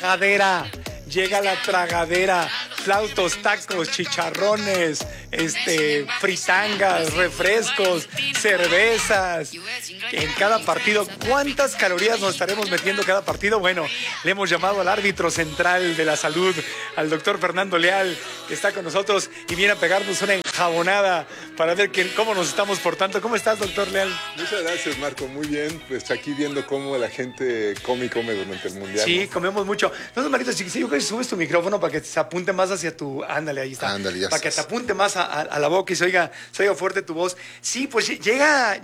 trajadera, llega la tragadera, flautos, tacos, chicharrones, fritangas, refrescos, cervezas. En cada partido, ¿cuántas calorías nos estaremos metiendo cada partido? Bueno, le hemos llamado al árbitro central de la salud, al doctor Fernando Leal, que está con nosotros y viene a pegarnos una enjabonada para ver cómo nos estamos portando. ¿Cómo estás, doctor Leal? Muchas gracias, Marco. Muy bien. Pues aquí viendo cómo la gente come y come durante el Mundial. Sí, ¿no? Comemos mucho. Entonces, Marito, si yo creo que subes tu micrófono para que se apunte más hacia tu... Ándale, ahí está. Ándale, ya para que estás. te apunte más a la boca y se oiga fuerte tu voz. Sí, pues llega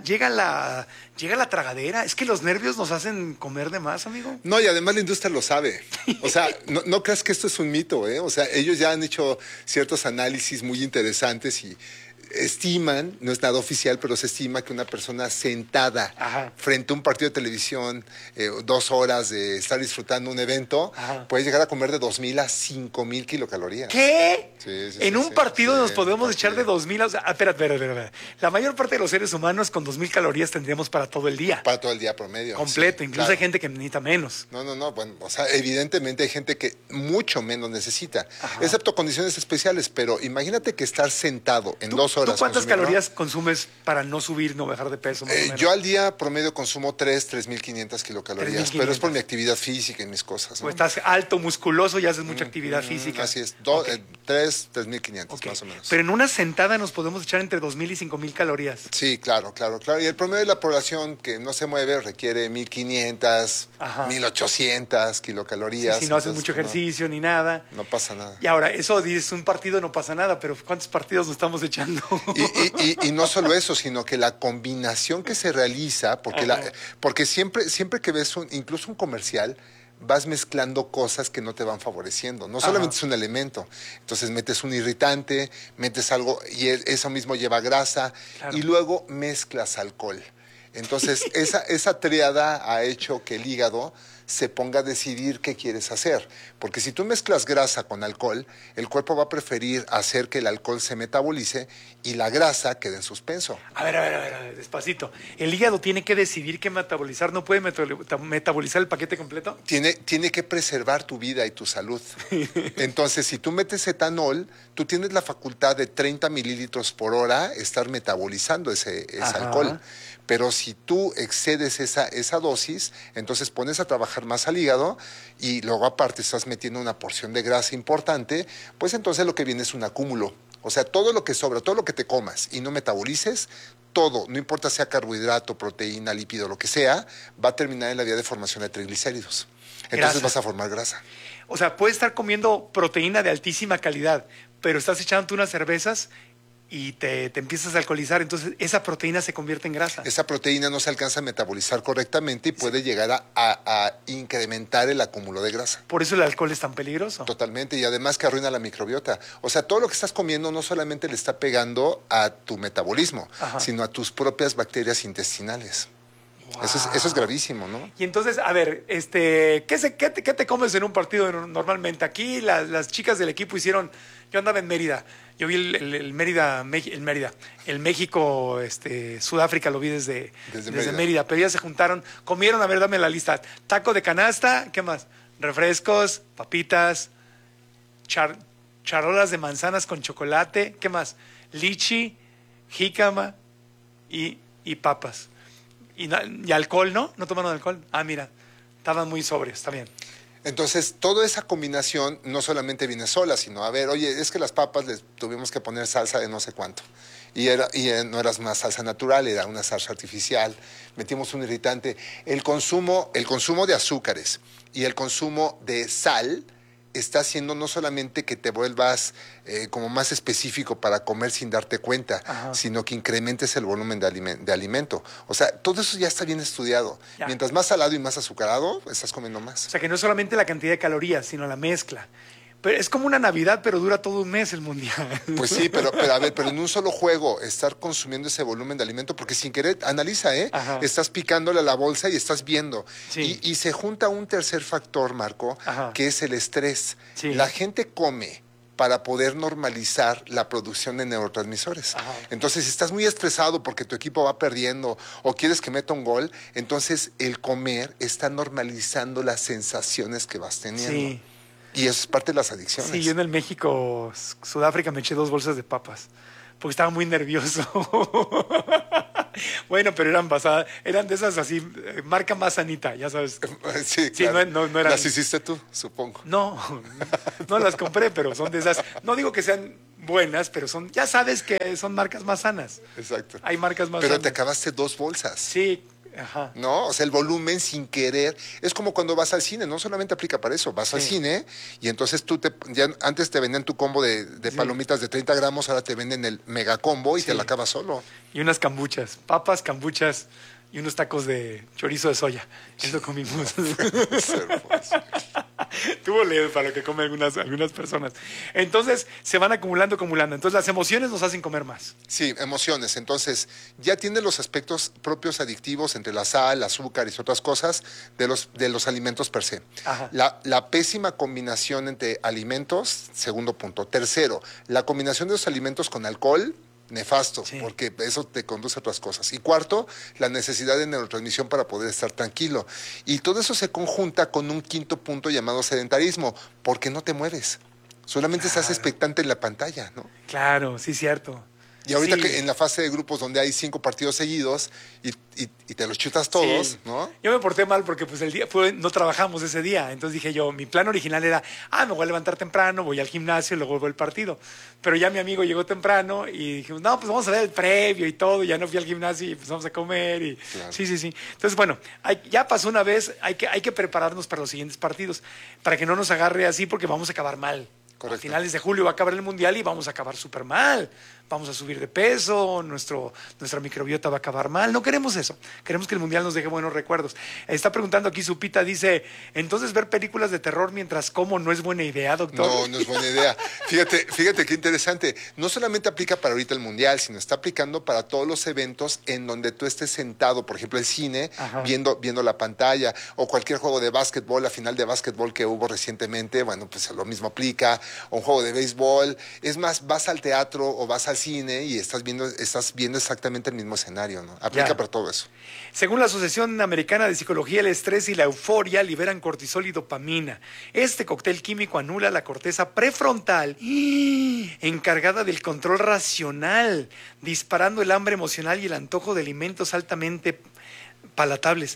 la tragadera. Es que los nervios nos hacen comer de más, amigo. No, y además la industria lo sabe. O sea, no creas que esto es un mito, ¿eh? O sea, ellos ya han hecho ciertos análisis muy interesantes y estiman, no es nada oficial, pero se estima que una persona sentada frente a un partido de televisión, 2 horas de estar disfrutando un evento, puede llegar a comer de 2,000 a 5,000 kilocalorías. ¿Qué? Sí, en un partido nos podemos partido. echar de 2,000. O sea, espera. La mayor parte de los seres humanos con 2,000 calorías tendríamos para todo el día. Para todo el día promedio. Completo. Sí, Incluso claro. hay gente que necesita menos. No, bueno, o sea, evidentemente hay gente que mucho menos necesita, excepto condiciones especiales, pero imagínate que estar sentado en 2 horas. ¿Tú cuántas consumiendo, calorías consumes para no subir, no bajar de peso? Más o menos? Yo al día promedio consumo 3,500 kilocalorías, 3,500. pero es por mi actividad física y mis cosas, ¿no? O estás alto, musculoso y haces mucha actividad física. Así es, Ok. 3,500 Ok. más o menos. Pero en una sentada nos podemos echar entre 2,000 y 5,000 calorías. Sí, claro. Y el promedio de la población que no se mueve requiere 1,500, 1,800 kilocalorías. Si no haces Entonces, mucho ejercicio ni nada. No pasa nada. Y ahora, eso dices, un partido no pasa nada, pero ¿cuántos partidos nos estamos echando? Y no solo eso, sino que la combinación que se realiza, porque siempre que ves incluso un comercial, vas mezclando cosas que no te van favoreciendo. No solamente es un elemento. Entonces metes un irritante, metes algo y eso mismo lleva grasa y luego mezclas alcohol. Entonces esa tríada ha hecho que el hígado se ponga a decidir qué quieres hacer. Porque si tú mezclas grasa con alcohol, el cuerpo va a preferir hacer que el alcohol se metabolice y la grasa quede en suspenso. A ver, despacito. ¿El hígado tiene que decidir qué metabolizar? ¿No puede metabolizar el paquete completo? Tiene que preservar tu vida y tu salud. Entonces, si tú metes etanol, tú tienes la facultad de 30 mililitros por hora estar metabolizando ese alcohol. Pero si tú excedes esa dosis, entonces pones a trabajar más al hígado y luego aparte estás metiendo una porción de grasa importante, pues entonces lo que viene es un acúmulo. O sea, todo lo que sobra, todo lo que te comas y no metabolices, todo, no importa sea carbohidrato, proteína, lípido, lo que sea, va a terminar en la vía de formación de triglicéridos. Entonces Grasa. vas a formar grasa. O sea, puedes estar comiendo proteína de altísima calidad, pero estás echándote unas cervezas y te empiezas a alcoholizar, entonces esa proteína se convierte en grasa. Esa proteína no se alcanza a metabolizar correctamente y puede llegar a incrementar el acúmulo de grasa. Por eso el alcohol es tan peligroso. Totalmente, y además que arruina la microbiota. O sea, todo lo que estás comiendo no solamente le está pegando a tu metabolismo, sino a tus propias bacterias intestinales. Wow. Eso es gravísimo, ¿no? Y entonces, a ver, ¿qué te comes en un partido normalmente? Aquí las chicas del equipo hicieron, yo andaba en Mérida, yo vi el México, Sudáfrica lo vi desde Mérida, pero ellas se juntaron, comieron, a ver, dame la lista, taco de canasta, ¿qué más? Refrescos, papitas, charolas de manzanas con chocolate, ¿qué más? Lichi, jícama y papas. Y alcohol, ¿no? ¿No tomaron alcohol? Ah, mira, estaban muy sobrios, está bien. Entonces, toda esa combinación no solamente viene sola, sino, a ver, oye, es que las papas les tuvimos que poner salsa de no sé cuánto. Y no era una salsa natural, era una salsa artificial. Metimos un irritante. El consumo de azúcares y el consumo de sal está haciendo no solamente que te vuelvas como más específico para comer sin darte cuenta, sino que incrementes el volumen de alimento. O sea, todo eso ya está bien estudiado. Ya. Mientras más salado y más azucarado, estás comiendo más. O sea, que no es solamente la cantidad de calorías, sino la mezcla. Pero es como una Navidad, pero dura todo un mes el Mundial. Pues sí, pero a ver, pero en un solo juego estar consumiendo ese volumen de alimento, porque sin querer, analiza, estás picándole a la bolsa y estás viendo. Sí. Y se junta un tercer factor, Marco, que es el estrés. Sí. La gente come para poder normalizar la producción de neurotransmisores. Ajá. Entonces, si estás muy estresado porque tu equipo va perdiendo o quieres que meta un gol, entonces el comer está normalizando las sensaciones que vas teniendo. Sí. Y eso es parte de las adicciones. Sí, yo en el México, Sudáfrica, me eché 2 bolsas de papas porque estaba muy nervioso. Bueno, pero eran de esas así, marca más sanita, ya sabes. Sí, Sí, claro. no eran. Las hiciste tú, supongo. No, no las compré, pero son de esas. No digo que sean buenas, pero ya sabes que son marcas más sanas. Exacto. Hay marcas más Pero sanas. te acabaste 2 bolsas. Sí, ajá. ¿No? O sea, el volumen sin querer. Es como cuando vas al cine, no solamente aplica para eso. Vas al cine y entonces ya antes te vendían tu combo de palomitas de 30 gramos, ahora te venden el mega combo y te la acabas solo. Y unas cambuchas, papas, cambuchas y unos tacos de chorizo de soya. Eso comimos. Tuvo leve para lo que comen algunas personas. Entonces, se van acumulando. Entonces, las emociones nos hacen comer más. Sí, emociones. Entonces, ya tiene los aspectos propios adictivos entre la sal, azúcar y otras cosas de los alimentos per se. Ajá. La pésima combinación entre alimentos, segundo punto. Tercero, la combinación de los alimentos con alcohol, nefasto, porque eso te conduce a otras cosas. Y cuarto, la necesidad de neurotransmisión para poder estar tranquilo. Y todo eso se conjunta con un quinto punto llamado sedentarismo, porque no te mueves. Solamente estás expectante en la pantalla, ¿no? Claro, sí, cierto. Y ahorita Sí. que en la fase de grupos donde hay 5 partidos seguidos y te los chutas todos, Sí. ¿no? Yo me porté mal porque pues no trabajamos ese día. Entonces dije yo, mi plan original era, me voy a levantar temprano, voy al gimnasio, luego vuelvo al partido. Pero ya mi amigo llegó temprano y dijimos, no, pues vamos a ver el previo y todo. Ya no fui al gimnasio y pues vamos a comer. Y... Claro. Sí. Entonces, bueno, ya pasó una vez, hay que prepararnos para los siguientes partidos, para que no nos agarre así porque vamos a acabar mal. Correcto. A finales de julio va a acabar el Mundial y vamos a acabar súper mal. Vamos a subir de peso, nuestra microbiota va a acabar mal. No queremos eso. Queremos que el Mundial nos deje buenos recuerdos. Está preguntando aquí Supita, dice, entonces ver películas de terror mientras como no es buena idea, doctor. No es buena idea. Fíjate qué interesante. No solamente aplica para ahorita el Mundial, sino está aplicando para todos los eventos en donde tú estés sentado, por ejemplo, el cine, viendo la pantalla, o cualquier juego de básquetbol, la final de básquetbol que hubo recientemente, bueno, pues lo mismo aplica, o un juego de béisbol. Es más, vas al teatro o vas al cine y estás viendo exactamente el mismo escenario, ¿no? Aplica para todo eso. Según la Asociación Americana de Psicología, el estrés y la euforia liberan cortisol y dopamina. Este cóctel químico anula la corteza prefrontal encargada del control racional, disparando el hambre emocional y el antojo de alimentos altamente palatables.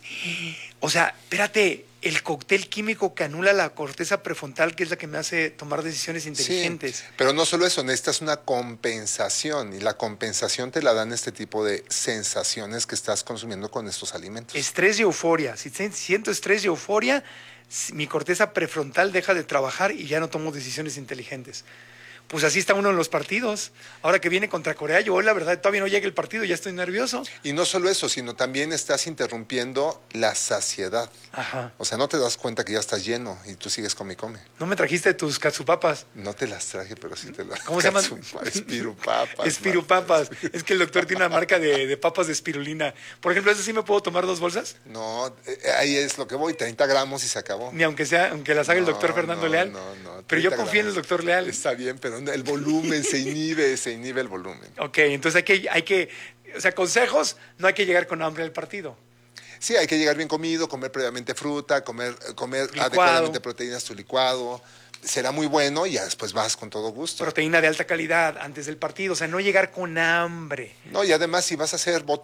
O sea, espérate, el cóctel químico que anula la corteza prefrontal, que es la que me hace tomar decisiones inteligentes. Sí, pero no solo eso, necesitas una compensación, y la compensación te la dan este tipo de sensaciones que estás consumiendo con estos alimentos. Estrés y euforia. Si siento estrés y euforia, mi corteza prefrontal deja de trabajar y ya no tomo decisiones inteligentes. Pues así está uno en los partidos. Ahora que viene contra Corea, yo la verdad todavía no llega el partido, ya estoy nervioso. Y no solo eso, sino también estás interrumpiendo la saciedad. Ajá. O sea, no te das cuenta que ya estás lleno y tú sigues come y come. ¿No me trajiste tus katsupapas? No te las traje, pero sí te las... ¿Cómo se llaman? Espirupapas. Espirupapas. Es que el doctor tiene una marca de papas de espirulina. Por ejemplo, ¿eso sí me puedo tomar 2 bolsas? No, ahí es lo que voy, 30 gramos y se acabó. Ni aunque las haga el doctor Fernando Leal. No. Pero yo confío en el doctor Leal. Está bien, pero el volumen se inhibe el volumen. Ok, entonces hay que, o sea, consejos, no hay que llegar con hambre al partido. Sí, hay que llegar bien comido, comer previamente fruta, comer Licuado. adecuadamente proteínas, tu licuado. Será muy bueno y ya después vas con todo gusto. Proteína de alta calidad antes del partido, o sea, no llegar con hambre. No, y además si vas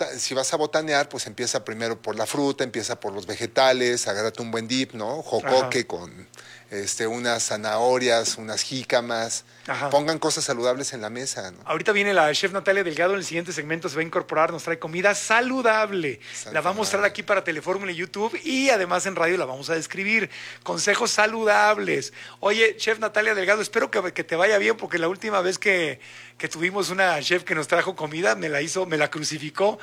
a botanear, pues empieza primero por la fruta, empieza por los vegetales, agárrate un buen dip, ¿no? Jocoque con unas zanahorias, unas jícamas. Ajá. Pongan cosas saludables en la mesa, ¿no? Ahorita viene la chef Natalia Delgado, en el siguiente segmento se va a incorporar, nos trae comida saludable. La va a mostrar aquí para Telefórmula y YouTube y además en radio la vamos a describir. Consejos saludables. Oye, chef Natalia Delgado, espero que te vaya bien porque la última vez que tuvimos una chef que nos trajo comida, me la crucificó,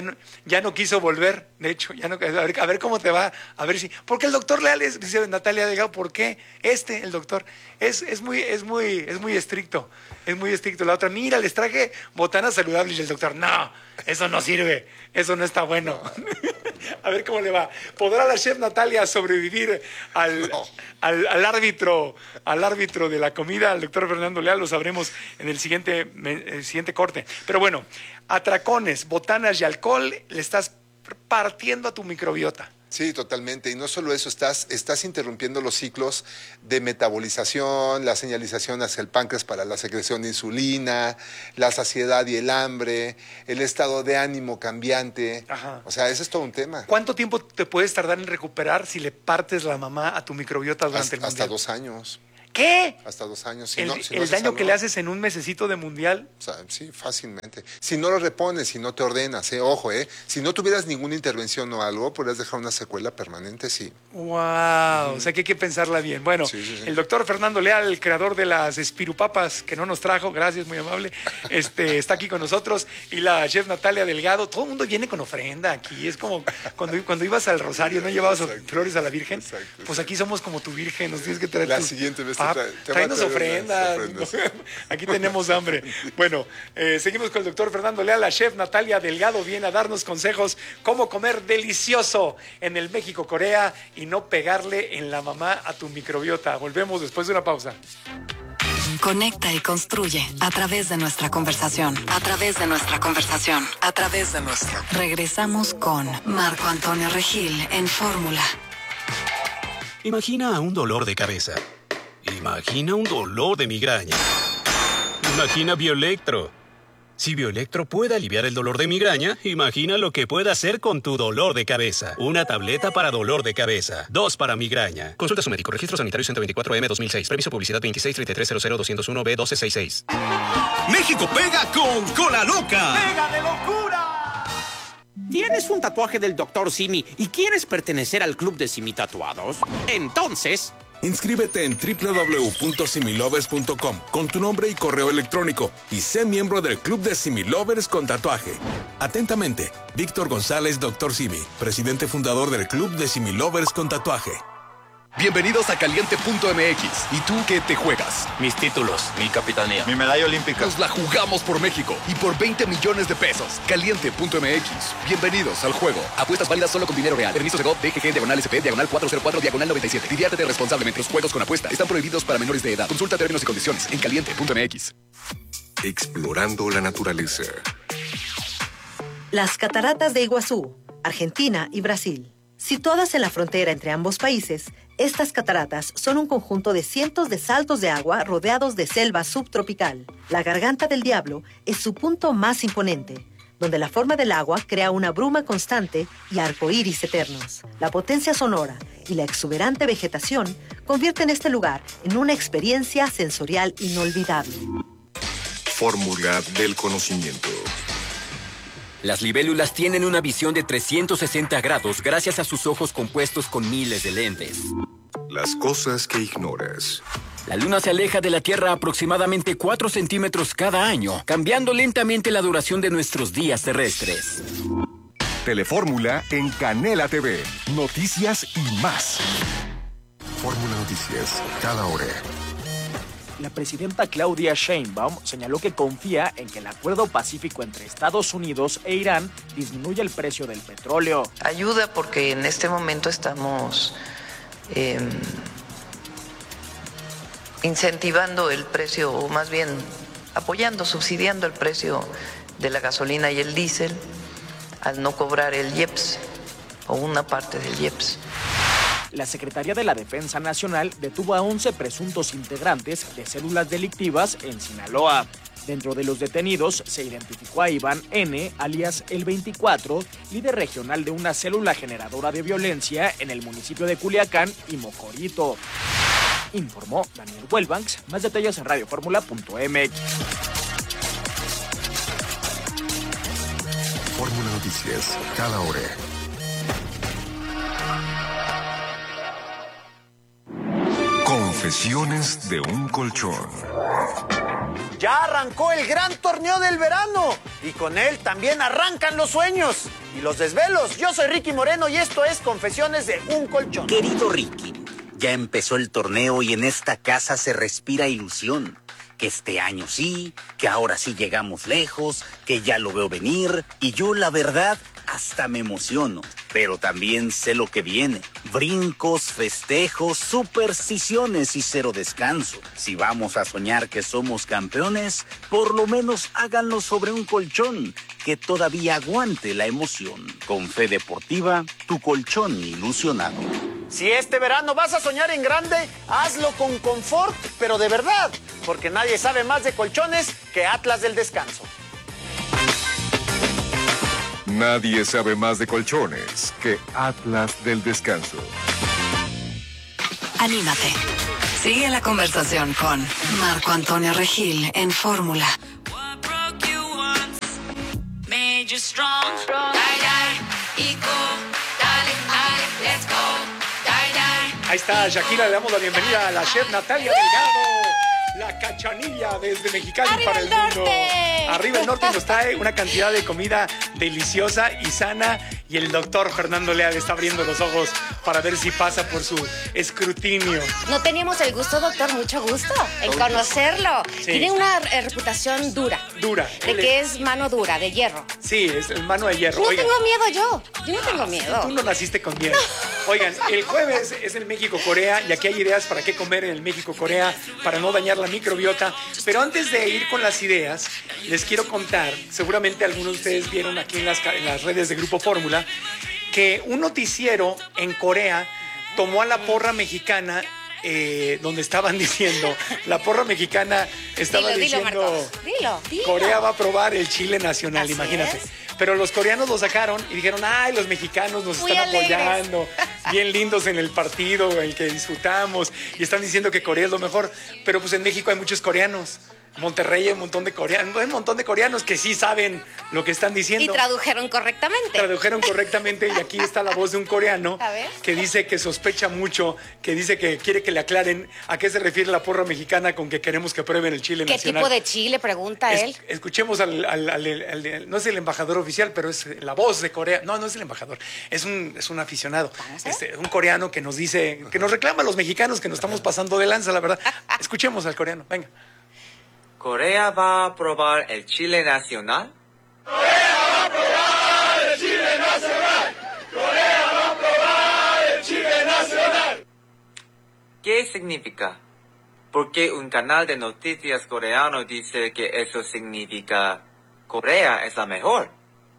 ya no quiso volver, de hecho, a ver cómo te va, a ver si, porque el doctor Leal dice Natalia Delgado, ¿por qué? el doctor, es muy estricto, es muy estricto. La otra, mira, les traje botanas saludables y el doctor, no, eso no sirve, eso no está bueno. A ver cómo le va. ¿Podrá la chef Natalia sobrevivir al árbitro de la comida, al doctor Fernando Leal? Lo sabremos en el siguiente corte. Pero bueno, atracones, botanas y alcohol, le estás partiendo a tu microbiota. Sí, totalmente. Y no solo eso, estás interrumpiendo los ciclos de metabolización, la señalización hacia el páncreas para la secreción de insulina, la saciedad y el hambre, el estado de ánimo cambiante. Ajá. O sea, ese es todo un tema. ¿Cuánto tiempo te puedes tardar en recuperar si le partes la mamá a tu microbiota durante el mundial? Hasta 2 años. ¿Qué? Hasta 2 años. El daño que le haces en un mesecito de mundial. O sea, sí, fácilmente. Si no lo repones, si no te ordenas, ojo, si no tuvieras ninguna intervención o algo, podrías dejar una secuela permanente, sí. Wow, o sea que hay que pensarla bien. Bueno, sí. El doctor Fernando Leal, el creador de las espirupapas que no nos trajo, gracias, muy amable, está aquí con nosotros. Y la chef Natalia Delgado, todo el mundo viene con ofrenda aquí. Es como cuando ibas al Rosario, ¿no llevabas flores a la Virgen? Exacto, pues aquí somos como tu Virgen, nos tienes que traer la siguiente vez. Tráenos ofrendas. Aquí tenemos hambre. Bueno, seguimos con el doctor Fernando Leal. La chef Natalia Delgado viene a darnos consejos cómo comer delicioso en el México-Corea y no pegarle en la mamá a tu microbiota. Volvemos después de una pausa. Conecta y construye a través de nuestra conversación. Regresamos con Marco Antonio Regil en Fórmula. Imagina un dolor de cabeza. Imagina un dolor de migraña. Imagina Bioelectro. Si Bioelectro puede aliviar el dolor de migraña, imagina lo que puede hacer con tu dolor de cabeza. Una tableta para dolor de cabeza. 2 para migraña. Consulta a su médico. Registro sanitario 124M 2006. Permiso publicidad 2633000201B1266. México pega con Cola Loca. ¡Pega de locura! ¿Tienes un tatuaje del Dr. Simi y quieres pertenecer al club de Simi Tatuados? Entonces, inscríbete en www.similovers.com con tu nombre y correo electrónico y sé miembro del Club de Similovers con tatuaje. Atentamente, Víctor González, Dr. Simi, presidente fundador del Club de Similovers con tatuaje. Bienvenidos a Caliente.mx. ¿Y tú qué te juegas? Mis títulos, mi capitanía, mi medalla olímpica. Nos la jugamos por México y por 20 millones de pesos. Caliente.mx. Bienvenidos al juego. Apuestas válidas solo con dinero real. Permiso Segov, DGG, /SP, /404, /97. Diviértete responsablemente. Los juegos con apuesta están prohibidos para menores de edad. Consulta términos y condiciones en Caliente.mx. Explorando la naturaleza. Las cataratas de Iguazú, Argentina y Brasil. Situadas en la frontera entre ambos países, estas cataratas son un conjunto de cientos de saltos de agua rodeados de selva subtropical. La Garganta del Diablo es su punto más imponente, donde la forma del agua crea una bruma constante y arcoíris eternos. La potencia sonora y la exuberante vegetación convierten este lugar en una experiencia sensorial inolvidable. Fórmula del conocimiento. Las libélulas tienen una visión de 360 grados gracias a sus ojos compuestos con miles de lentes. Las cosas que ignoras. La Luna se aleja de la Tierra aproximadamente 4 centímetros cada año, cambiando lentamente la duración de nuestros días terrestres. Telefórmula en Canela TV. Noticias y más. Fórmula Noticias, cada hora. La presidenta Claudia Sheinbaum señaló que confía en que el acuerdo pacífico entre Estados Unidos e Irán disminuya el precio del petróleo. Ayuda porque en este momento estamos incentivando el precio, o más bien apoyando, subsidiando el precio de la gasolina y el diésel al no cobrar el IEPS o una parte del IEPS. La Secretaría de la Defensa Nacional detuvo a 11 presuntos integrantes de células delictivas en Sinaloa. Dentro de los detenidos se identificó a Iván N., alias El 24, líder regional de una célula generadora de violencia en el municipio de Culiacán y Mocorito. Informó Daniel Huelbanks. Más detalles en radioformula.mx. Fórmula Noticias, cada hora. Confesiones de un colchón. Ya arrancó el gran torneo del verano y con él también arrancan los sueños y los desvelos. Yo soy Ricky Moreno y esto es Confesiones de un colchón. Querido Ricky, Ya empezó el torneo y en esta casa se respira ilusión. Que este año sí, que ahora sí llegamos lejos, que ya lo veo venir. Y yo, la verdad, hasta me emociono. Pero también sé lo que viene. Brincos, festejos, supersticiones y cero descanso. Si vamos a soñar que somos campeones, por lo menos háganlo sobre un colchón que todavía aguante la emoción. Con Fe Deportiva, tu colchón ilusionado. Si este verano vas a soñar en grande, hazlo con confort, pero de verdad, porque nadie sabe más de colchones que Atlas del Descanso. Nadie sabe más de colchones que Atlas del Descanso. Anímate. Sigue la conversación con Marco Antonio Regil en Fórmula. Ahí está Shakira, le damos la bienvenida a la chef Natalia Delgado, la cachanilla desde Mexicali para el mundo. Arriba el norte nos trae una cantidad de comida deliciosa y sana, y el doctor Fernando Leal está abriendo los ojos para ver si pasa por su escrutinio. No teníamos el gusto, doctor, mucho gusto en conocerlo. Sí. Tiene una reputación dura. Dura. De que es mano dura, de hierro. Sí, es el mano de hierro. No Oigan, tengo miedo yo. Yo no tengo miedo. tú no naciste con miedo. Oigan, el jueves es el México-Corea y aquí hay ideas para qué comer en el México-Corea para no dañar la microbiota. Pero antes de ir con las ideas, les quiero contar, seguramente algunos de ustedes vieron aquí en las redes de Grupo Fórmula, que un noticiero en Corea tomó a la porra mexicana, donde estaban diciendo, la porra mexicana estaba diciendo, Marcos. Dilo. Corea va a probar el chile nacional, Así imagínate. es. Pero los coreanos lo sacaron y dijeron, ay, los mexicanos nos Muy están alegres. apoyando, bien lindos en el partido, el que disfrutamos, y están diciendo que Corea es lo mejor. Pero pues en México hay muchos coreanos. Monterrey hay un montón de coreanos que sí saben lo que están diciendo. Y tradujeron correctamente. Tradujeron correctamente y aquí está la voz de un coreano A ver. que dice que sospecha mucho, que dice que quiere que le aclaren a qué se refiere la porra mexicana con que queremos que prueben el chile ¿Qué nacional. tipo de chile? Pregunta él. Escuchemos no es el embajador oficial, pero es la voz de Corea. No es el embajador, es un aficionado. Un coreano que nos dice, que nos reclama a los mexicanos que nos estamos pasando de lanza, la verdad. Escuchemos al coreano, venga. ¿Corea va a probar el chile nacional? ¡Corea va a probar el chile nacional! ¡Corea va a probar el chile nacional! ¿Qué significa? Porque un canal de noticias coreano dice que eso significa Corea es la mejor.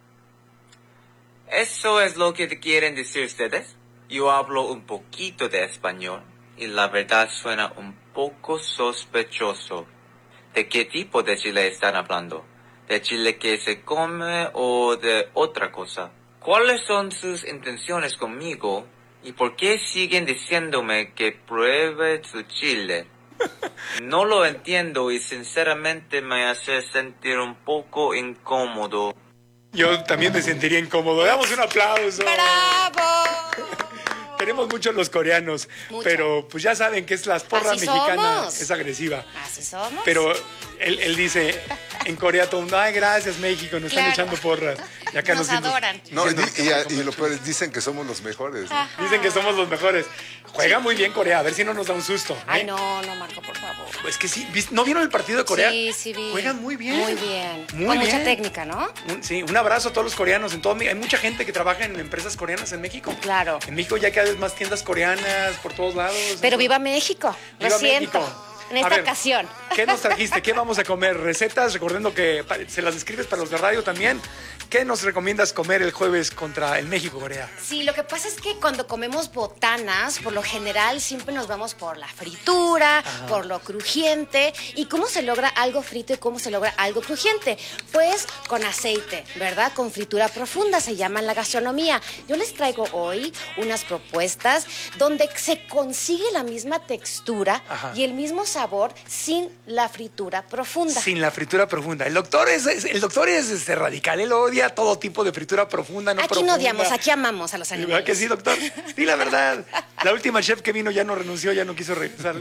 ¿Eso es lo que quieren decir ustedes? Yo hablo un poquito de español y la verdad suena un poco sospechoso. ¿De qué tipo de chile están hablando? ¿De chile que se come o de otra cosa? ¿Cuáles son sus intenciones conmigo? ¿Y por qué siguen diciéndome que pruebe su chile? No lo entiendo y sinceramente me hace sentir un poco incómodo. Yo también me sentiría incómodo. Damos un aplauso. ¡Bravo! Tenemos muchos los coreanos, pero pues ya saben que es la porra Así mexicana, somos. es agresiva. Así somos. Pero él dice en Corea todo el mundo, ay, gracias México, nos están echando porras. Y acá Nos adoran. No, y lo peor es, dicen que somos los mejores. ¿no? Dicen que somos los mejores. Juega muy bien Corea, a ver si no nos da un susto. Ay, no, Marco, por favor. Pues que sí, ¿no vieron el partido de Corea? Sí, vi. Juegan muy bien. Muy bien. Muy Con bien. mucha técnica, ¿no? Sí, un abrazo a todos los coreanos. Hay mucha gente que trabaja en empresas coreanas en México. Claro. En México ya cada vez más tiendas coreanas por todos lados. Pero viva México. Viva Lo siento. México. En esta ocasión. ¿Qué nos trajiste? ¿Qué vamos a comer? Recetas, recordando que se las escribes para los de radio también. ¿Qué nos recomiendas comer el jueves contra el México-Corea? Sí, lo que pasa es que cuando comemos botanas, por lo general siempre nos vamos por la fritura, por lo crujiente. ¿Y cómo se logra algo frito y cómo se logra algo crujiente? Pues con aceite, ¿verdad? Con fritura profunda, se llama en la gastronomía. Yo les traigo hoy unas propuestas donde se consigue la misma textura y el mismo sabor sin la fritura profunda. Sin la fritura profunda. El doctor es radical, él odia odia todo tipo de fritura profunda, no Aquí profunda. no odiamos, aquí amamos a los ¿Verdad animales. que sí, doctor? Sí, la verdad. La última chef que vino ya no renunció, ya no quiso regresar.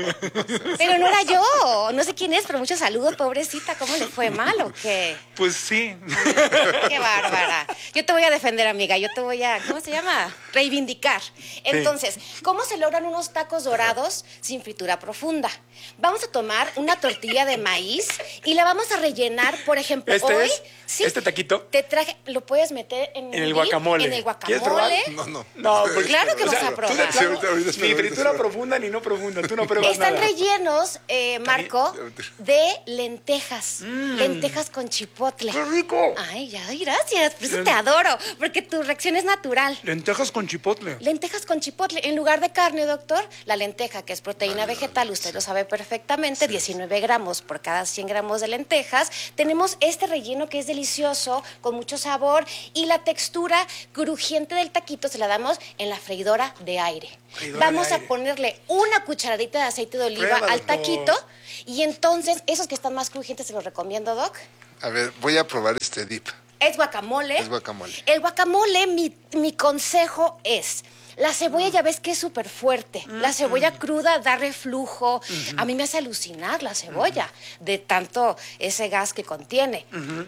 Pero no era yo, no sé quién es, pero muchos saludos, pobrecita, ¿cómo le fue mal o qué? Pues sí. Qué bárbara. Yo te voy a defender, amiga, yo te voy a, ¿cómo se llama? Reivindicar. Entonces, ¿cómo se logran unos tacos dorados sin fritura profunda? Vamos a tomar una tortilla de maíz y la vamos a rellenar, por ejemplo, hoy... Sí, ¿Este taquito? te traje, lo puedes meter en el guacamole. En el ¿Quieres probar? guacamole. No, porque, Claro que vas a probar. Ni fritura profunda ni no profunda, tú no pruebas Están nada. rellenos, Marco, de lentejas. Lentejas con chipotle. ¡Qué rico! Ay, gracias. Por eso te adoro, porque tu reacción es natural. Lentejas con chipotle. Lentejas con chipotle. En lugar de carne, doctor, la lenteja, que es proteína vegetal, usted lo sabe perfectamente, 19 gramos por cada 100 gramos de lentejas. Tenemos este relleno que es delicioso, con mucho sabor, y la textura crujiente del taquito se la damos en la freidora de aire. Vamos a ponerle una cucharadita de aceite de oliva al taquito, y entonces, esos que están más crujientes, se los recomiendo, Doc. A ver, voy a probar este dip. Es guacamole. Es guacamole. El guacamole, mi consejo es... La cebolla ya ves que es súper fuerte. La cebolla cruda da reflujo. A mí me hace alucinar la cebolla de tanto ese gas que contiene.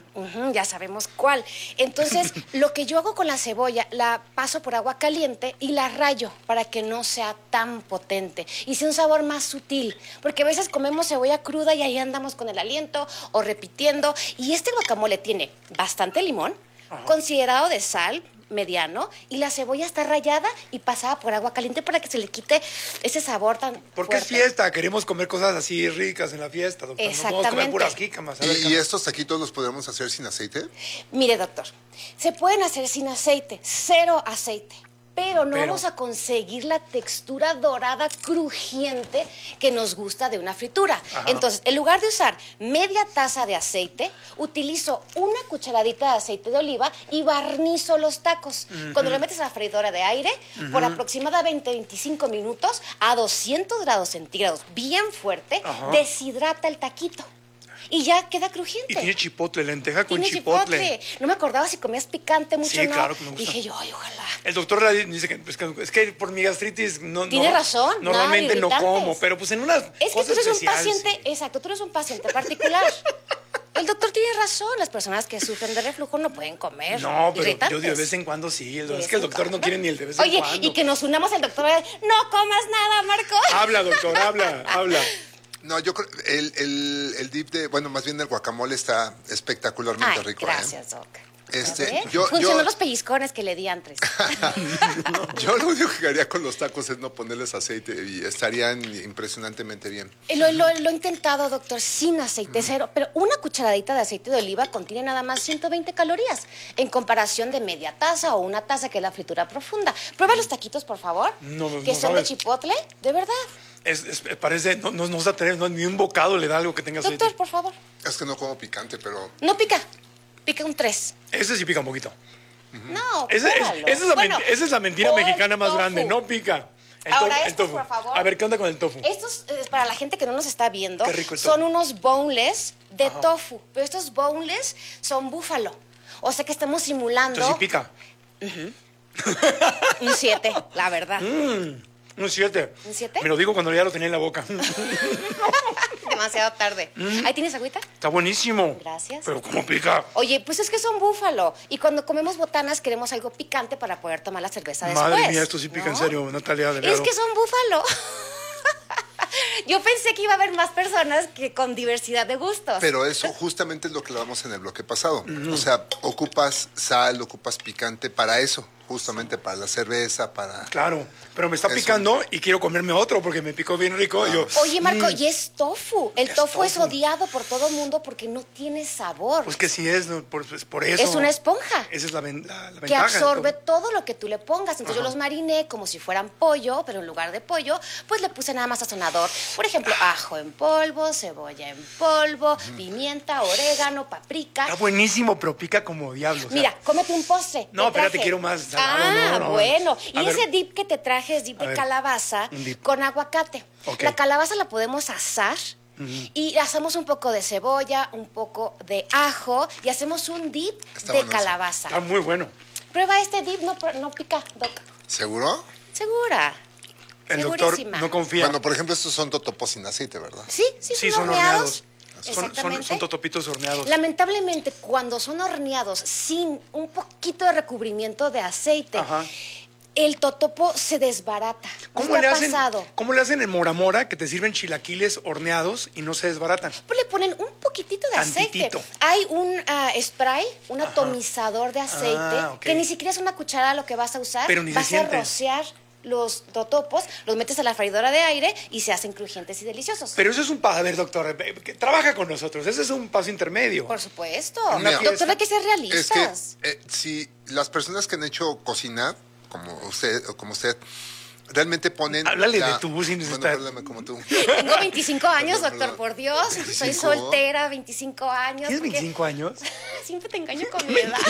Ya sabemos cuál. Entonces, lo que yo hago con la cebolla, la paso por agua caliente y la rayo para que no sea tan potente y sea un sabor más sutil. Porque a veces comemos cebolla cruda y ahí andamos con el aliento o repitiendo. Y este guacamole tiene bastante limón, considerado de sal, mediano, y la cebolla está rallada y pasada por agua caliente para que se le quite ese sabor tan Porque es fuerte. fiesta, queremos comer cosas así ricas en la fiesta, doctor. No podemos comer puras jícamas. A ver, ¿Y estos taquitos los podemos hacer sin aceite? Mire, doctor, se pueden hacer sin aceite, 0 aceite. Pero no vamos a conseguir la textura dorada, crujiente que nos gusta de una fritura. Entonces, en lugar de usar media taza de aceite, utilizo una cucharadita de aceite de oliva y barnizo los tacos. Cuando lo metes a la freidora de aire, por aproximadamente 25 minutos, a 200 grados centígrados, bien fuerte, deshidrata el taquito. Y ya queda crujiente. Y tiene chipotle, lenteja con Tiene chipotle. No me acordaba si comías picante mucho o Sí, no. claro que me gusta. Dije yo, ay, ojalá. El doctor dice que es que por mi gastritis no. Tiene razón. Normalmente no irritantes. como, pero pues en unas Es que cosas tú eres un especiales, paciente, exacto, tú eres un paciente particular. El doctor tiene razón, las personas que sufren de reflujo no pueden comer. No, pero irritantes. yo de vez en cuando sí. De Es que el vez en doctor no quiere ni el de vez Oye, en cuando. y que nos unamos al doctor. No comas nada, Marco. Habla, doctor, habla. No, yo creo el dip de, bueno, más bien el guacamole está espectacularmente Ay, rico. gracias, Doc. Yo los pellizcones que le di antes. lo único que haría con los tacos es no ponerles aceite y estarían impresionantemente bien. Lo he intentado, doctor, sin aceite, 0, pero una cucharadita de aceite de oliva contiene nada más 120 calorías, en comparación de media taza o una taza, que es la fritura profunda. Prueba los taquitos, por favor, que son de chipotle, de verdad. Parece, no nos da ni un bocado le da algo que tenga aceite. Doctor, por favor. Es que no como picante, pero... No pica, pica un 3. Ese sí pica un poquito. No, Esa es la mentira mexicana más grande, no pica. Ahora el tofu. por favor. A ver, ¿qué onda con el tofu? Estos, para la gente que no nos está viendo, Qué rico el son tofu. unos boneless de tofu. Pero estos boneless son búfalo. O sea que estamos simulando... Entonces sí pica. Un 7, la verdad. Un 7. ¿Un 7? Me lo digo cuando ya lo tenía en la boca. Demasiado tarde. ¿Ahí tienes agüita? Está buenísimo. Gracias. Pero ¿cómo pica? Oye, pues es que son búfalo. Y cuando comemos botanas queremos algo picante para poder tomar la cerveza después. Madre mía, esto sí pica en serio, Natalia. Es que son búfalo. Yo pensé que iba a haber más personas que con diversidad de gustos. Pero eso justamente es lo que hablamos en el bloque pasado. O sea, ocupas sal, ocupas picante para eso. Justamente para la cerveza, para... Claro, pero me está picando y quiero comerme otro porque me picó bien rico. Y yo, Oye, Marco, y es tofu. El tofu es odiado por todo el mundo porque no tiene sabor. Pues que sí es, ¿no? por eso. Es una esponja. Esa es la ventaja. Que absorbe todo lo que tú le pongas. Entonces yo los mariné como si fueran pollo, pero en lugar de pollo, pues le puse nada más sazonador. Por ejemplo, ajo en polvo, cebolla en polvo, pimienta, orégano, paprika. Está buenísimo, pero pica como diablo. O sea, Mira, cómete un postre. No, espérate, quiero más. Bueno. Y A ver. ese dip que te traje es dip de calabaza un dip. con aguacate. Ok. La calabaza la podemos asar Y hacemos un poco de cebolla, un poco de ajo y hacemos un dip de calabaza. Está muy bueno. Prueba este dip, no pica, Doc. ¿Seguro? Segura. El doctor no confía. Bueno, por ejemplo, estos son totopos sin aceite, ¿verdad? Sí, son horneados. Exactamente. Son totopitos horneados. Lamentablemente, cuando son horneados sin un poquito de recubrimiento de aceite, el totopo se desbarata. ¿Cómo le hacen en Mora Mora que te sirven chilaquiles horneados y no se desbaratan? Pues le ponen un poquitito de aceite. Hay un spray, un atomizador de aceite, que ni siquiera es una cucharada lo que vas a usar. Pero ni vas se siente. a rociar los totopos, los metes a la freidora de aire y se hacen crujientes y deliciosos. Pero eso es un paso, a ver, doctor, trabaja con nosotros, ese es un paso intermedio. Por supuesto. Mira, Doctor, hay que ser realistas. Es que si las personas que han hecho cocina, como usted, realmente ponen... Háblale de tu sin necesitar. Háblame como tú. Tengo 25 años, doctor, por Dios. 25. Soy soltera, 25 años. ¿Tienes 25 años? Siempre te engaño con mi edad.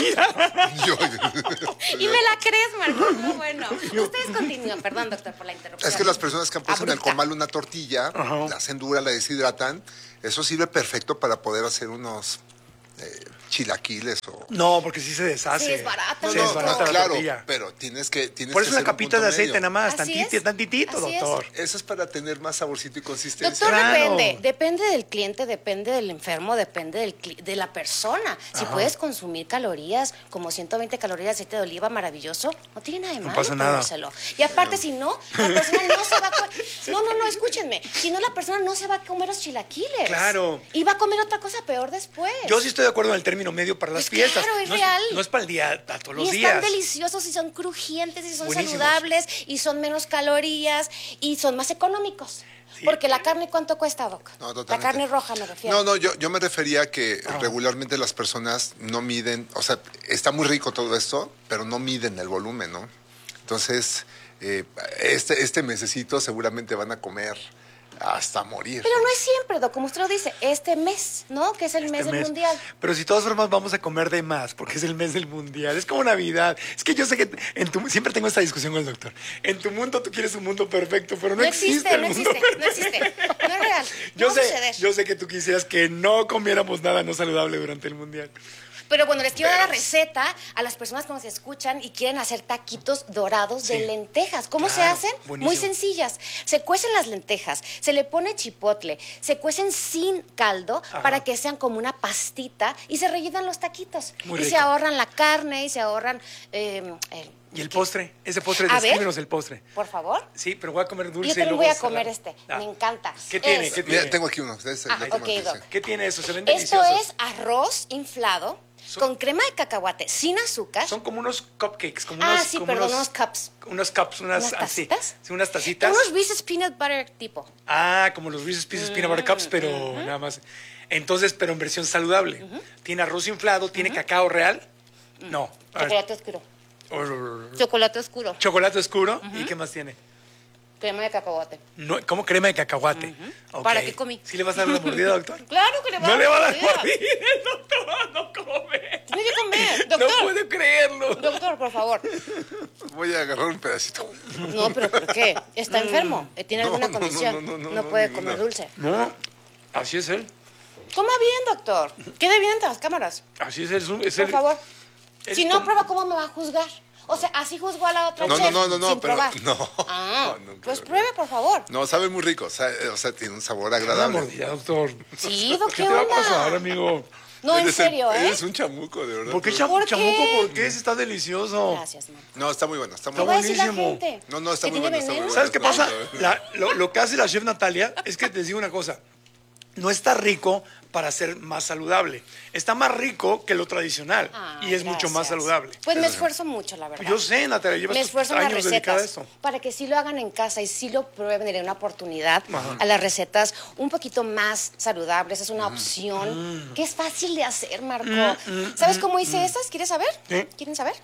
Y me la crees, Marco. No, bueno. Ustedes continúan. Perdón, doctor, por la interrupción. Es que las personas que han puesto en el comal una tortilla, la hacen dura, la deshidratan, eso sirve perfecto para poder hacer unos chilaquiles o... No, porque sí se deshace. Se desbarata. Se desbarata la claro, tortilla. pero tienes que Por eso hacer una capita un de punto aceite medio. nada más, Así tantitito, Así doctor. Eso es para tener más saborcito y consistencia. Doctor, depende del cliente, depende del enfermo, depende de la persona. Si puedes consumir calorías, como 120 calorías de aceite de oliva, maravilloso, no tiene nada de malo. No pasa nada. Comérselo. Y aparte, si no, la persona no se va a comer... No, escúchenme. Si no, la persona no se va a comer los chilaquiles. Claro. Y va a comer otra cosa peor después. Yo sí estoy de acuerdo en el término medio para las fiestas. Claro, es no real. No es para el día, a todos los y días. están deliciosos y son crujientes y son Buenísimos. saludables y son menos calorías y son más económicos. Porque la carne, ¿cuánto cuesta, Doc? No, la totalmente. carne roja me refiero. No, yo me refería a que regularmente las personas no miden, o sea, está muy rico todo esto, pero no miden el volumen, ¿no? Entonces, este mesecito seguramente van a comer hasta morir. Pero no es siempre, Doc, como usted lo dice, este mes, ¿no? Que es el mes del mundial. Pero si de todas formas vamos a comer de más, porque es el mes del mundial. Es como Navidad. Es que yo sé que siempre tengo esta discusión con el doctor. En tu mundo tú quieres un mundo perfecto, pero no existe el mundo perfecto. No existe. No es real. Yo sé que tú quisieras que no comiéramos nada no saludable durante el mundial. Pero bueno, les quiero dar la receta a las personas que nos escuchan y quieren hacer taquitos dorados de lentejas. ¿Cómo se hacen? Buenísimo. Muy sencillas. Se cuecen las lentejas, se le pone chipotle, se cuecen sin caldo para que sean como una pastita y se rellenan los taquitos. Muy y rico. se ahorran la carne y se ahorran... ¿Y el postre? Ese postre, A ver. descríbenos el postre. Por favor. Sí, pero voy a comer dulce. Yo y también luego voy a salado. comer este. Me encanta. ¿Qué tiene? Es- ¿Qué tiene? Mira, tengo aquí uno. ok, Doc. ¿Qué tiene eso? Se ven Esto deliciosos. es arroz inflado con crema de cacahuate sin azúcar. Son como unos cupcakes, como unos... sí, como perdón, unos unos cups. Unos cups, ¿Unas así. tacitas? Sí, unas tacitas. Unos Reese's Peanut Butter tipo. Como los Reese's Pieces Peanut Butter Cups, pero nada más. Entonces, pero en versión saludable. Tiene arroz inflado, tiene cacao real. No. a ver. Chocolate oscuro. Chocolate oscuro. Chocolate oscuro. ¿Y qué más tiene? Crema de cacahuate. No, ¿cómo crema de cacahuate? Ok. ¿Para qué comí? ¿Sí le vas a dar una mordida, doctor? Claro que le va a No dar le va a dar mordida. mordida, doctor, no come. Tiene que comer, doctor. No puedo creerlo. Doctor, por favor. Voy a agarrar un pedacito. No, pero ¿por qué? ¿Está enfermo? ¿Tiene alguna condición? No puede comer dulce. No, así es él. Coma bien, doctor. Quede bien ante las cámaras. Así es él. Por favor. Si no prueba, ¿cómo me va a juzgar? O sea, así juzgó a la otra chef, sin pero probar. no. Pues pruebe, por favor. No, sabe muy rico, o sea, tiene un sabor Una agradable. mordida, doctor. Sí, ¿qué ¿Qué te va a onda? pasar, amigo? No, en serio, ¿eh? Eres un chamuco, de verdad. ¿Por qué ¿Por chamuco? qué? ¿Por qué? Ese está delicioso. Gracias, man. No, está muy bueno, está muy ¿Qué va a bueno. decir la buenísimo. gente? No, está ¿Que muy tiene bueno, está muy veneno? bueno. ¿Sabes qué pasa? Lo que hace la chef Natalia es que te digo una cosa. No está rico para ser más saludable. Está más rico que lo tradicional y es mucho más saludable. Pues me esfuerzo mucho, la verdad. Yo sé, Natalia, llevas Me tus esfuerzo en las años dedicada a recetas esto. para que sí lo hagan en casa y sí lo prueben, le den una oportunidad Ajá. a las recetas un poquito más saludables. Es una opción que es fácil de hacer, Marco. ¿Sabes cómo hice estas? ¿Quieres saber? Sí. ¿Quieren saber?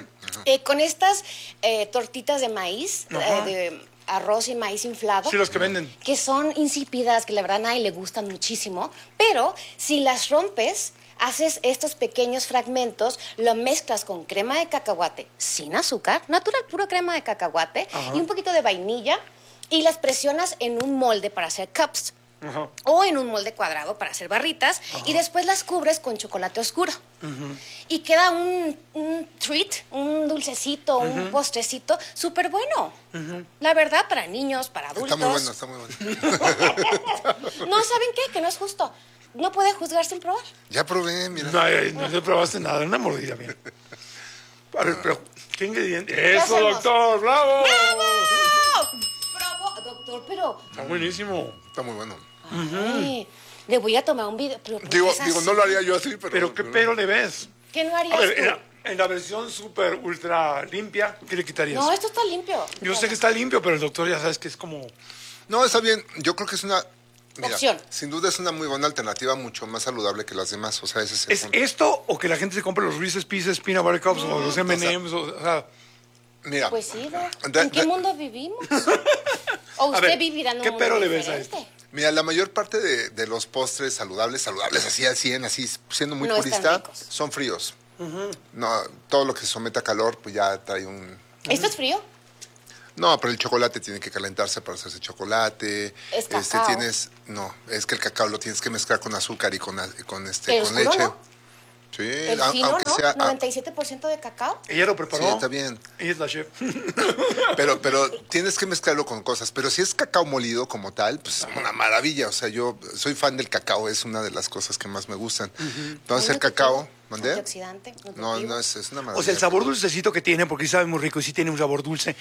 Con estas tortitas de maíz, de arroz y maíz inflado. Sí, los que venden. Que son insípidas, que la verdad a nadie le gustan muchísimo, pero si las rompes, haces estos pequeños fragmentos, lo mezclas con crema de cacahuate sin azúcar, natural, puro crema de cacahuate, y un poquito de vainilla, y las presionas en un molde para hacer cups. o en un molde cuadrado para hacer barritas y después las cubres con chocolate oscuro. Y queda un treat, un dulcecito, un postrecito súper bueno. La verdad, para niños, para adultos. Está muy bueno. No, ¿saben qué? Que no es justo. No puede juzgar sin probar. Ya probé, mira. No probaste nada, una mordida, mira. A ver, pero, ¿qué ingrediente? ¿Qué ¡Eso, hacemos? doctor! ¡Bravo! Probó, doctor, pero... Está buenísimo. Está muy bueno. Ay, le voy a tomar un video. Pero ¿por qué Digo, es así? no lo haría yo así, pero... ¿Pero qué pero le ves? ¿Qué no harías A ver, tú? en la versión súper ultra limpia, ¿qué le quitarías? No, esto está limpio. Yo sé que está limpio, pero el doctor ya sabes que es como... No, está bien. Yo creo que es una... Mira, Opción. sin duda es una muy buena alternativa, mucho más saludable que las demás. O sea, ese es el ¿Es punto. esto o que la gente se compre los Reese's Pieces, Peanut Butter Cups o los M&M's? O sea, Mira. Pues sí, ¿en qué mundo vivimos? ¿O A usted ver, vivirá en un ¿qué mundo pero le ves a diferente? Mira, la mayor parte de los postres saludables, así al 100, así siendo muy No están purista, ricos. son fríos. No, todo lo que se somete a calor, pues ya trae un... ¿Esto es frío? No, pero el chocolate tiene que calentarse para hacerse chocolate. Es cacao. No, es que el cacao lo tienes que mezclar con azúcar y con ¿El con oscuro leche. no? Sí, ¿El fino, aunque no? sea... ¿97% de cacao? ella lo preparó. Sí, está bien. Ella es la chef. Pero tienes que mezclarlo con cosas. Pero si es cacao molido como tal, pues es una maravilla. O sea, yo soy fan del cacao, es una de las cosas que más me gustan. Entonces el cacao... ¿Mandé? Antioxidante. No, es una maravilla. O sea, el sabor dulcecito que tiene, porque sí sabe muy rico y sí tiene un sabor dulce,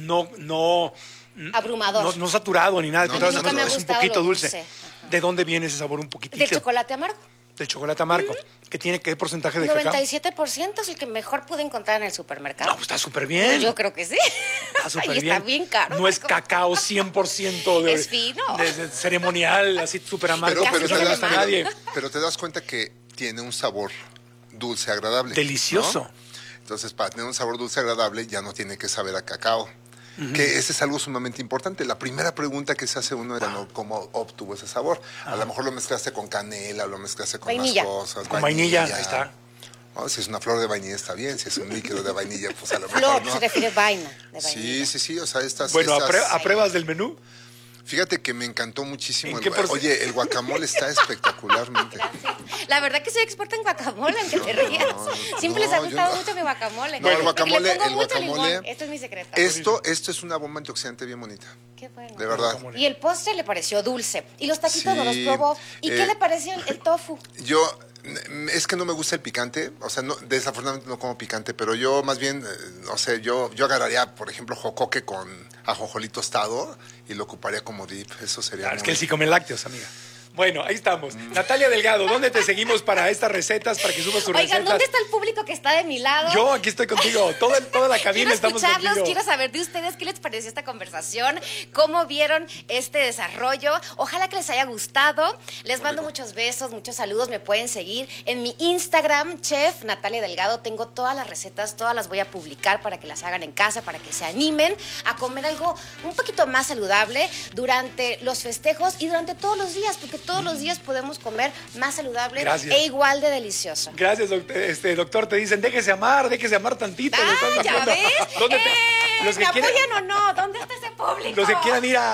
no Abrumador. no saturado ni nada, No, contrario, nunca me ha es un gustado poquito lo dulce. dulce. ¿De dónde viene ese sabor un poquitito? ¿Del chocolate amargo? Del chocolate amargo. ¿Que tiene qué porcentaje de cacao? 97% es el que mejor pude encontrar en el supermercado. No, pues está súper bien. Yo creo que sí. Está súper Y bien. está bien caro. No es cacao 100% de, Es fino. de ceremonial, así súper amargo. Pero que no le gusta a nadie. pero te das cuenta que tiene un sabor dulce agradable. Delicioso. ¿no? Entonces, para tener un sabor dulce agradable, ya no tiene que saber a cacao. Que ese es algo sumamente importante. La primera pregunta que se hace uno era ¿no? cómo obtuvo ese sabor. A lo mejor lo mezclaste con canela, lo mezclaste con Vainilla. más cosas. Con vainilla, ahí está. No, si es una flor de vainilla está bien, si es un líquido de vainilla, pues a lo mejor Flor, no. se refiere vaina de vainilla. Sí, o sea, estas... Bueno, estas... ¿apruebas del menú? Fíjate que me encantó muchísimo. ¿En qué Oye, el guacamole está espectacularmente. La verdad que soy experta en guacamole, aunque te rías. Siempre les ha gustado mucho mi guacamole. No, el Porque guacamole, le pongo el mucho guacamole. limón. Esto es mi secreto. Esto es una bomba antioxidante bien bonita. Qué bueno. De verdad. Y el postre le pareció dulce. Y los taquitos no los Sí, probó. ¿Y qué le pareció el tofu? Yo, es que no me gusta el picante, o sea, no, desafortunadamente no como picante, pero yo más bien, no sé, yo agarraría, por ejemplo, jocoque con ajonjolí tostado y lo ocuparía como dip, eso sería Claro, es que él sí come lácteos, amiga. Bueno, ahí estamos. Natalia Delgado, ¿dónde te seguimos para estas recetas, para que subas tus Oigan, recetas? ¿dónde está el público que está de mi lado? Yo aquí estoy contigo, toda la cabina Quiero estamos escucharlos, contigo. quiero saber de ustedes qué les pareció esta conversación, cómo vieron este desarrollo. Ojalá que les haya gustado. Les mando muchos besos, muchos saludos. Me pueden seguir en mi Instagram, Chef Natalia Delgado. Tengo todas las recetas, todas las voy a publicar para que las hagan en casa, para que se animen a comer algo un poquito más saludable durante los festejos y durante todos los días, porque todos los días podemos comer más saludable Gracias. e igual de delicioso. Gracias, doctor. Te dicen, déjese amar tantito. le están ¿Ya diciendo. ves? ¿Dónde los que ¿Me quieran- apoyan o no? ¿Dónde está ese público? Los que quieran ir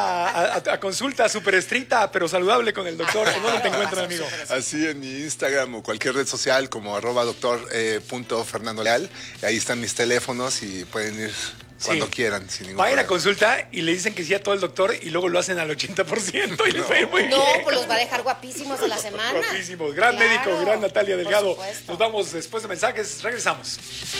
a consulta súper estricta, pero saludable con el doctor, ¿en dónde te encuentran, amigo? Así en mi Instagram o cualquier red social como @doctor.fernandoleal. Ahí están mis teléfonos y pueden ir cuando quieran, sin ningún Vayan a problema. consulta y le dicen que sí a todo el doctor y luego lo hacen al 80% y les va a ir muy No, bien. pues los va a dejar guapísimos a la semana. Guapísimos. Gran Claro, médico, gran Natalia por Delgado. supuesto. Nos vamos después de mensajes. Regresamos.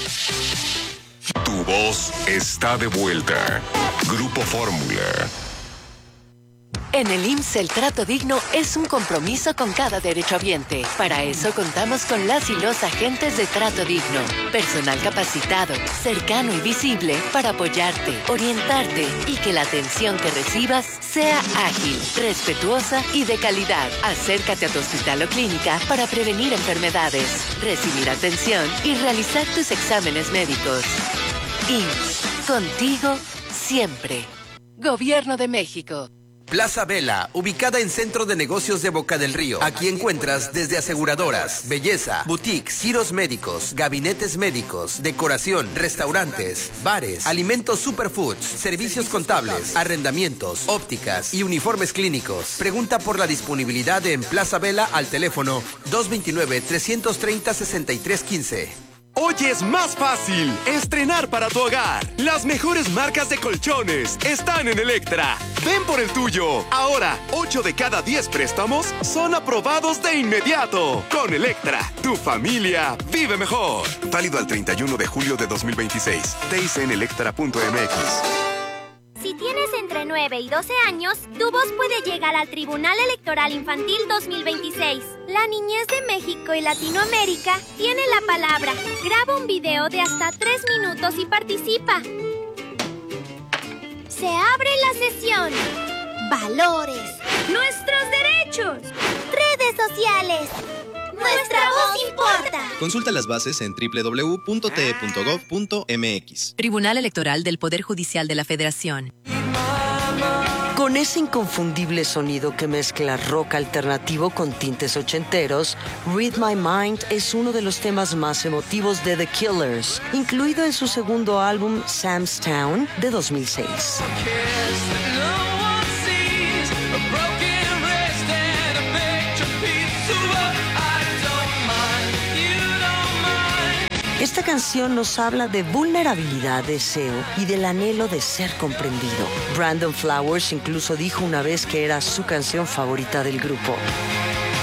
Tu voz está de vuelta. Grupo Fórmula. En el IMSS el trato digno es un compromiso con cada derechohabiente. Para eso contamos con las y los agentes de trato digno. Personal capacitado, cercano y visible para apoyarte, orientarte y que la atención que recibas sea ágil, respetuosa y de calidad. Acércate a tu hospital o clínica para prevenir enfermedades, recibir atención y realizar tus exámenes médicos. IMSS, contigo siempre. Gobierno de México. Plaza Vela, ubicada en Centro de Negocios de Boca del Río. Aquí encuentras desde aseguradoras, belleza, boutiques, giros médicos, gabinetes médicos, decoración, restaurantes, bares, alimentos superfoods, servicios contables, arrendamientos, ópticas y uniformes clínicos. Pregunta por la disponibilidad en Plaza Vela al teléfono 229-330-6315. Hoy es más fácil estrenar para tu hogar. Las mejores marcas de colchones están en Electra. Ven por el tuyo. Ahora, 8 de cada 10 préstamos son aprobados de inmediato. Con Electra, tu familia vive mejor. Válido al 31 de julio de 2026. TIC en electra.mx. Si tienes entre 9 y 12 años, tu voz puede llegar al Tribunal Electoral Infantil 2026. La niñez de México y Latinoamérica tiene la palabra. Graba un video de hasta 3 minutos y participa. Se abre la sesión. Valores. Nuestros derechos. Redes sociales. Nuestra voz importa. Consulta las bases en www.te.gov.mx. Tribunal Electoral del Poder Judicial de la Federación. Con ese inconfundible sonido que mezcla rock alternativo con tintes ochenteros, Read My Mind es uno de los temas más emotivos de The Killers, incluido en su segundo álbum Sam's Town de 2006. Esta canción nos habla de vulnerabilidad, deseo y del anhelo de ser comprendido. Brandon Flowers incluso dijo una vez que era su canción favorita del grupo.